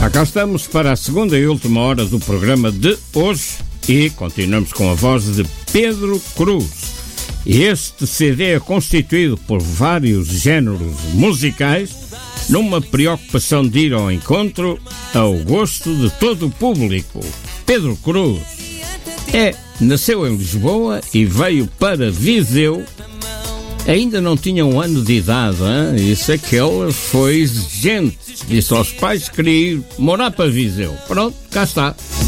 Cá estamos para a segunda e última hora do programa de hoje e continuamos com a voz de Pedro Cruz. Este CD é constituído por vários géneros musicais numa preocupação de ir ao encontro ao gosto de todo o público. Pedro Cruz nasceu em Lisboa e veio para Viseu. Ainda não tinha um ano de idade, hein? Isso é que ele foi exigente. Disse aos pais que queria ir morar para Viseu. Pronto, cá está.